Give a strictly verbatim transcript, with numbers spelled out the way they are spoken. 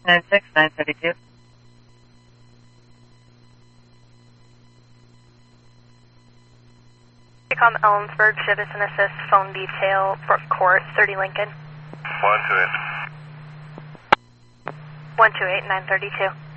nine six, nine thirty-two. Come Ellensburg, Citizen Assist, phone detail, Brook Court, thirty Lincoln. one two eight. one two eight, nine thirty-two.